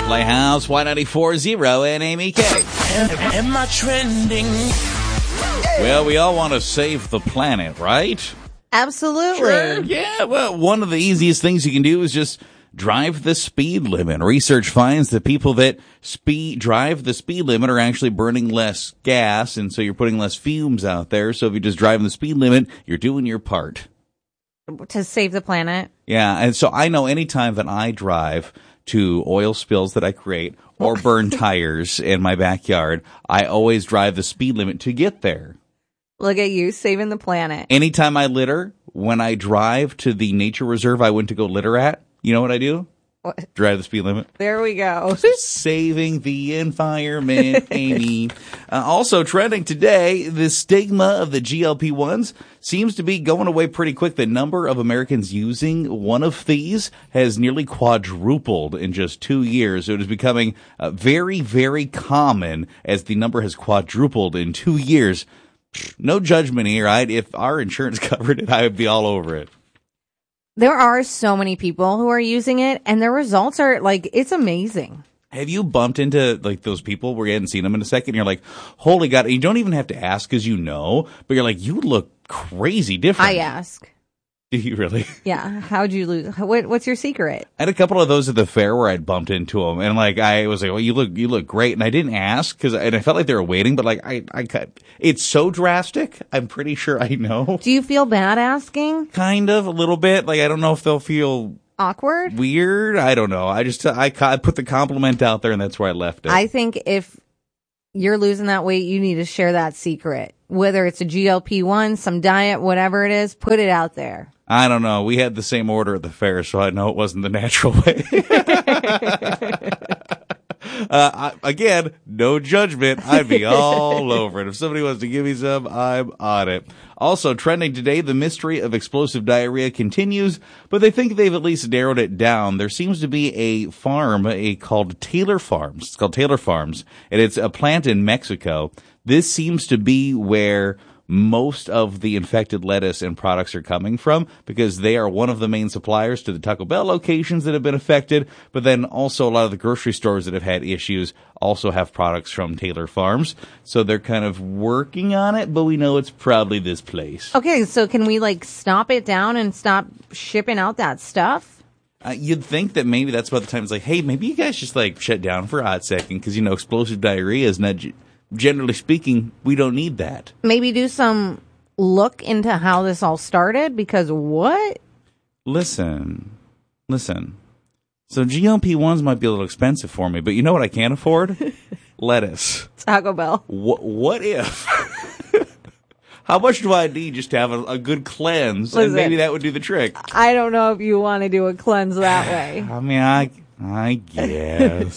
Playhouse, Y94.0 and Amy K. Am I trending? Well, we all want to save the planet, right? Absolutely. Sure. Yeah, well, one of the easiest things you can do is just drive the speed limit. Research finds that people that drive the speed limit are actually burning less gas, and so you're putting less fumes out there. So if you just drive the speed limit, you're doing your part. To save the planet. Yeah, and so I know anytime that I drive to oil spills that I create or burn tires in my backyard, I always drive the speed limit to get there. Look at you, saving the planet. Anytime I litter, when I drive to the nature reserve I went to go litter at, you know what I do? What? Drive the speed limit. There we go. Saving the environment, Amy. Also trending today, the stigma of the GLP-1s seems to be going away pretty quick. The number of Americans using one of these has nearly quadrupled in just 2 years. So it is becoming very, very common as the number has quadrupled in 2 years. No judgment here, right? If our insurance covered it, I would be all over it. There are so many people who are using it, and their results are, like, it's amazing. Have you bumped into, like, those people where you hadn't seen them in a second? And you're like, holy God. You don't even have to ask because you know, but you're like, you look crazy different. I ask. Do you really? Yeah. How'd you lose? What's your secret? I had a couple of those at the fair where I'd bumped into them, and like I was like, "Well, you look great," and I didn't ask and I felt like they were waiting, but like I it's so drastic. I'm pretty sure I know. Do you feel bad asking? Kind of a little bit. Like I don't know if they'll feel awkward, weird. I don't know. I put the compliment out there, and that's where I left it. I think if you're losing that weight, you need to share that secret. Whether it's a GLP-1, some diet, whatever it is, put it out there. I don't know. We had the same order at the fair, so I know it wasn't the natural way. Again, no judgment. I'd be all over it. If somebody wants to give me some, I'm on it. Also trending today, the mystery of explosive diarrhea continues, but they think they've at least narrowed it down. There seems to be a farm called Taylor Farms. It's called Taylor Farms, and it's a plant in Mexico. This seems to be where most of the infected lettuce and products are coming from because they are one of the main suppliers to the Taco Bell locations that have been affected, but then also a lot of the grocery stores that have had issues also have products from Taylor Farms. So they're kind of working on it, but we know it's probably this place. Okay, so can we like stop it down and stop shipping out that stuff? You'd think that maybe that's about the time it's like, hey, maybe you guys just like shut down for a hot second because, you know, explosive diarrhea is not... Generally speaking, we don't need that. Maybe do some look into how this all started, because what? Listen. So GLP-1s might be a little expensive for me, but you know what I can't afford? Lettuce. Taco Bell. What if? How much do I need just to have a good cleanse? Listen, and maybe that would do the trick. I don't know if you want to do a cleanse that way. I mean, I guess.